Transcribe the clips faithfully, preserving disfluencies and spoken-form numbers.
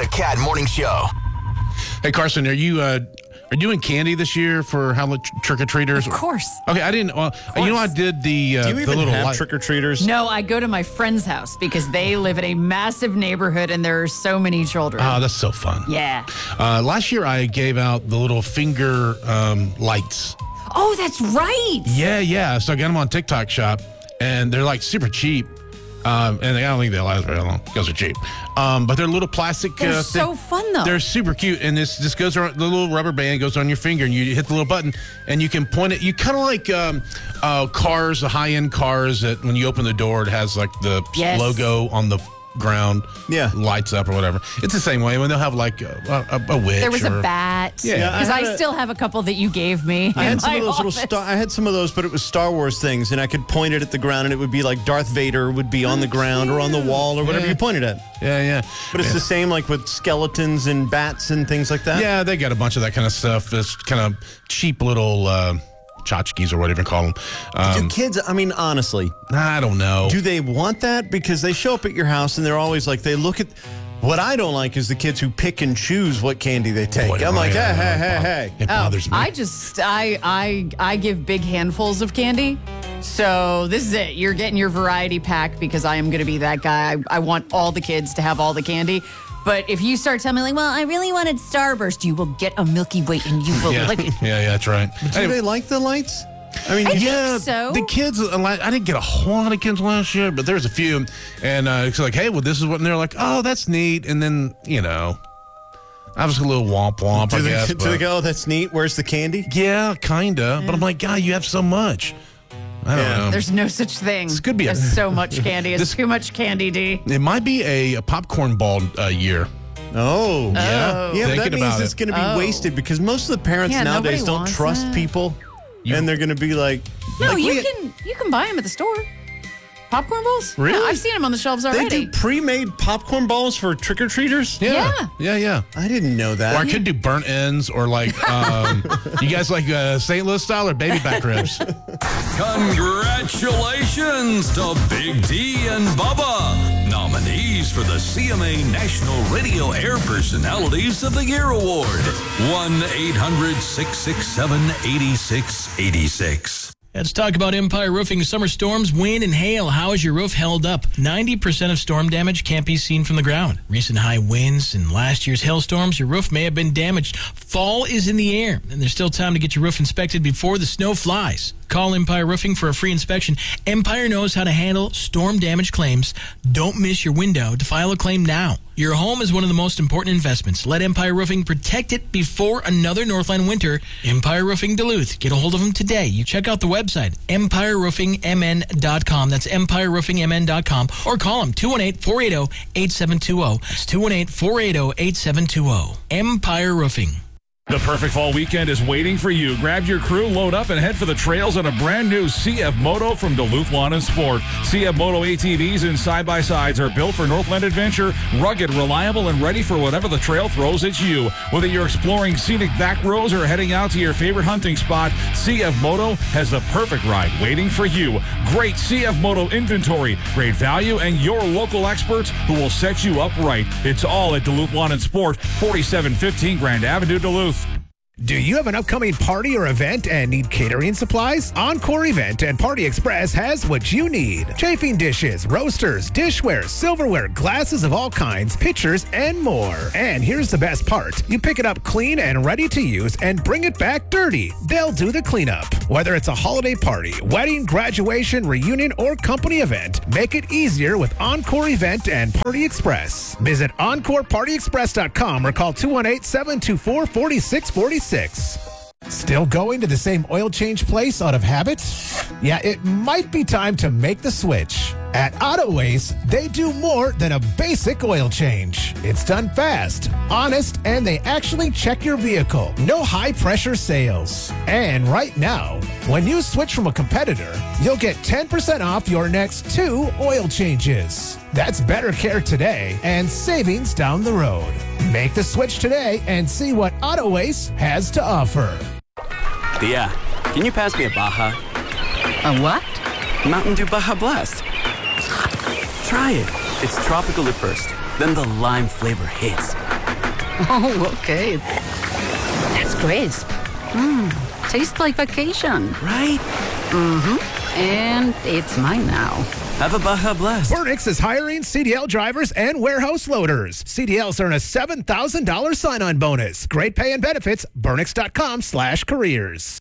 the Cat Morning Show. Hey, Carson, are you uh, are you doing candy this year for Howlett trick-or-treaters? Of course. Okay, I didn't. Well, you know, I did the. Uh, Do you the even little have light- trick-or-treaters? No, I go to my friend's house because they live in a massive neighborhood and there are so many children. Oh, that's so fun. Yeah. Uh, last year, I gave out the little finger um, lights. Oh, that's right. Yeah, yeah. So I got them on TikTok Shop, and they're like super cheap. Um, and I don't think they last very long because they're cheap. Um, but they're little plastic. They're uh, so thing. fun, though. They're super cute, and this just goes around. The little rubber band goes on your finger, and you hit the little button, and you can point it. You kind of like um, uh, cars, the high-end cars that when you open the door, it has like the Yes. logo on the ground. Yeah. lights up or whatever. It's the same way when they'll have like a, a, a witch. There was or, a bat. Yeah. Because I I, had a- still have a couple that you gave me. I in had some my of those little office. star. I had some of those, but it was Star Wars things, and I could point it at the ground, and it would be like Darth Vader would be on the ground or on the wall or whatever Yeah. you pointed at. Yeah, yeah. But it's yeah. the same like with skeletons and bats and things like that. Yeah, they got a bunch of that kind of stuff. It's kind of cheap little uh, tchotchkes or whatever you call them. Do Um, kids? I mean, honestly, I don't know. do they want that? Because they show up at your house and they're always like, they look at. What I don't like is the kids who pick and choose what candy they take. Boy, I'm like, yeah, hey, hey, yeah, hey, hey. It bothers Oh, me. I just I I I give big handfuls of candy. So this is it. You're getting your variety pack because I am going to be that guy. I, I want all the kids to have all the candy. But if you start telling me like, well, I really wanted Starburst, you will get a Milky Way and you will yeah. lick it. yeah, yeah, that's right. Do Hey, they like the lights? I mean, I think yeah, so. the kids. uh, like, I didn't get a whole lot of kids last year, but there's a few, and uh, it's like, hey, well, this is what, and they're like, oh, that's neat, and then you know, I was a little womp womp. do I they, guess. do but- they go, oh, that's neat. Where's the candy? yeah, kinda. But I'm like, God, you have so much. I don't Yeah. know. There's no such thing. This could be a- as so much candy. It's This- too much candy, D. It might be a, a popcorn ball uh, year. Oh. Yeah, Yeah, but thinking that means about it's it. going to be Oh. wasted because most of the parents Yeah, nowadays nobody don't wants trust it. people, and they're going to be like, No, like, you we- can you can buy them at the store. Popcorn balls? Really? Yeah, I've seen them on the shelves They already. do pre-made popcorn balls for trick-or-treaters? Yeah, Yeah. yeah, yeah. I didn't know that. Or I could do burnt ends, or like, um, you guys like uh, Saint Louis style or baby back ribs? Congratulations to Big D and Bubba, nominees for the C M A National Radio Air Personalities of the Year Award. one eight hundred six six seven eight six eight six. Let's talk about Empire Roofing summer storms, wind, and hail. How has your roof held up? ninety percent of storm damage can't be seen from the ground. Recent high winds and last year's hailstorms, your roof may have been damaged. Fall is in the air, and there's still time to get your roof inspected before the snow flies. Call Empire Roofing for a free inspection. Empire knows how to handle storm damage claims. Don't miss your window to file a claim now. Your home is one of the most important investments. Let Empire Roofing protect it before another Northland winter. Empire Roofing Duluth. Get a hold of them today. You check out the website, empire roofing m n dot com. That's empire roofing m n dot com. Or call them, two one eight, four eight zero, eight seven two zero. That's two one eight, four eight zero, eight seven two zero. Empire Roofing. The perfect fall weekend is waiting for you. Grab your crew, load up, and head for the trails on a brand new C F Moto from Duluth Lawn and Sport. C F Moto A T Vs and side-by-sides are built for Northland adventure, rugged, reliable, and ready for whatever the trail throws at you. Whether you're exploring scenic back roads or heading out to your favorite hunting spot, C F Moto has the perfect ride waiting for you. Great C F Moto inventory, great value, and your local experts who will set you up right. It's all at Duluth Lawn and Sport, forty-seven fifteen Grand Avenue, Duluth. Do you have an upcoming party or event and need catering supplies? Encore Event and Party Express has what you need. Chafing dishes, roasters, dishware, silverware, glasses of all kinds, pitchers, and more. And here's the best part. You pick it up clean and ready to use and bring it back dirty. They'll do the cleanup. Whether it's a holiday party, wedding, graduation, reunion, or company event, make it easier with Encore Event and Party Express. Visit encore party express dot com or call two one eight, seven two four, four six four six. Still going to the same oil change place out of habit? Yeah, it might be time to make the switch. At Autoways, they do more than a basic oil change. It's done fast, honest, and they actually check your vehicle. No high-pressure sales. And right now, when you switch from a competitor, you'll get ten percent off your next two oil changes. That's better care today and savings down the road. Make the switch today and see what Autoways has to offer. Tia, can you pass me a Baja? A what? Mountain Dew Baja Blast. Try it. It's tropical at first, then the lime flavor hits, Oh, okay. That's crisp. Mmm, tastes like vacation. Right? Mm-hmm. And it's mine now. Have a Baja Blast. Burnix is hiring C D L drivers and warehouse loaders. C D Ls earn a seven thousand dollars sign-on bonus. Great pay and benefits. Burnix.com slash careers.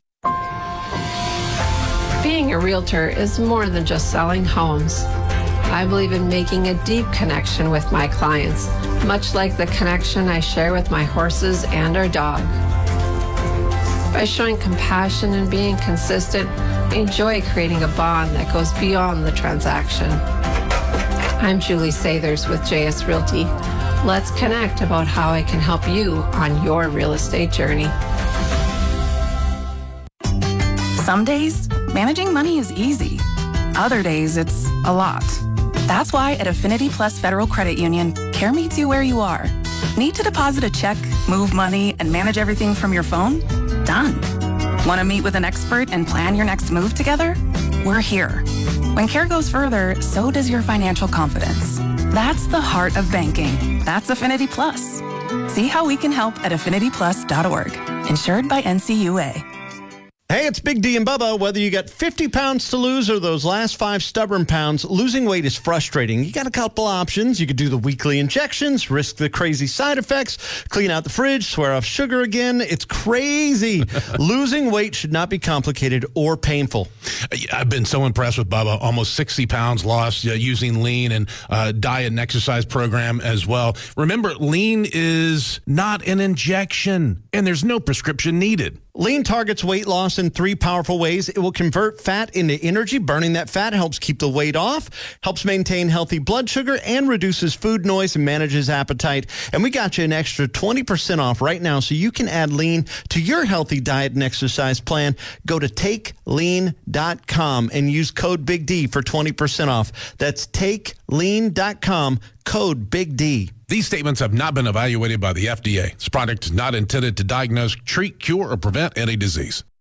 Being a realtor is more than just selling homes. I believe in making a deep connection with my clients, much like the connection I share with my horses and our dog. By showing compassion and being consistent, I enjoy creating a bond that goes beyond the transaction. I'm Julie Sathers with J S Realty. Let's connect about how I can help you on your real estate journey. Some days, managing money is easy. Other days, it's a lot. That's why at Affinity Plus Federal Credit Union, care meets you where you are. Need to deposit a check, move money, and manage everything from your phone? Done. Want to meet with an expert and plan your next move together? We're here. When care goes further, so does your financial confidence. That's the heart of banking. That's Affinity Plus. See how we can help at affinity plus dot org. Insured by N C U A. Hey, it's Big D and Bubba. Whether you got fifty pounds to lose or those last five stubborn pounds, losing weight is frustrating. You got a couple options. You could do the weekly injections, risk the crazy side effects, clean out the fridge, swear off sugar again. It's crazy. Losing weight should not be complicated or painful. I've been so impressed with Bubba. Almost sixty pounds lost uh, using Lean and uh, diet and exercise program as well. Remember, Lean is not an injection, and there's no prescription needed. Lean targets weight loss in three powerful ways. It will convert fat into energy. Burning that fat helps keep the weight off, helps maintain healthy blood sugar, and reduces food noise and manages appetite. And we got you an extra twenty percent off right now so you can add Lean to your healthy diet and exercise plan. Go to take lean dot com and use code Big D for twenty percent off. That's take lean dot com, code Big D. These statements have not been evaluated by the F D A. This product is not intended to diagnose, treat, cure, or prevent any disease.